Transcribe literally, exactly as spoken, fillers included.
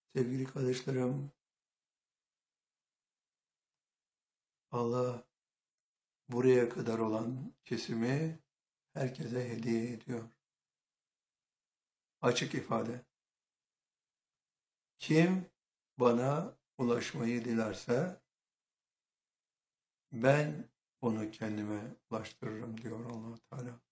Sevgili kardeşlerim, Allah buraya kadar olan kesimi herkese hediye ediyor. Açık ifade. Kim bana ulaşmayı dilerse ben onu kendime ulaştırırım diyor Allah Teala.